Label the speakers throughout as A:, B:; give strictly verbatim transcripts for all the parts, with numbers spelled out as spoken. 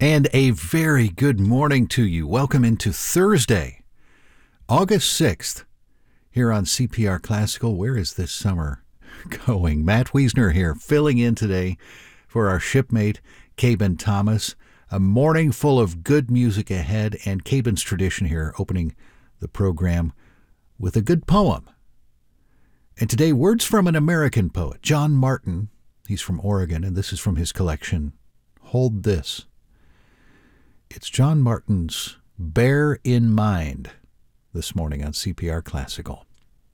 A: And a very good morning to you. Welcome into Thursday, August sixth, here on C P R Classical. Where is this summer going? Matt Wiesner here, filling in today for our shipmate, Caben Thomas. A morning full of good music ahead, and Caben's tradition here, opening the program with a good poem. And today, words from an American poet, John Martin. He's from Oregon, and this is from his collection, Hold This. It's John Martin's Bear in Mind this morning on C P R Classical.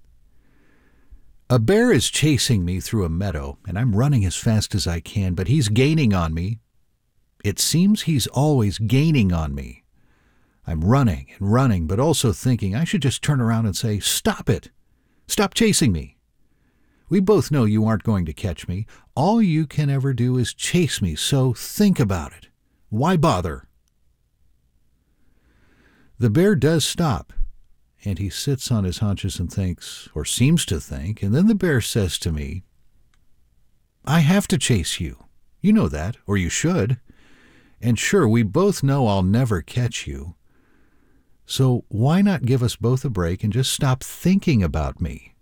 A: A bear is chasing me through a meadow, and I'm running as fast as I can, but he's gaining on me. It seems he's always gaining on me. I'm running and running, but also thinking I should just turn around and say, "Stop it! Stop chasing me! We both know you aren't going to catch me. All you can ever do is chase me, so think about it. Why bother?" The bear does stop, and he sits on his haunches and thinks, or seems to think, and then the bear says to me, "I have to chase you. You know that, or you should. And sure, we both know I'll never catch you. So why not give us both a break and just stop thinking about me?"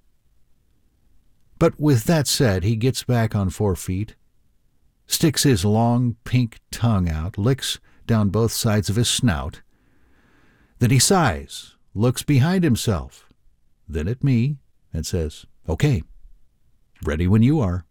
A: But with that said, he gets back on four feet, sticks his long pink tongue out, licks down both sides of his snout. Then he sighs, looks behind himself, then at me, and says, "Okay, ready when you are."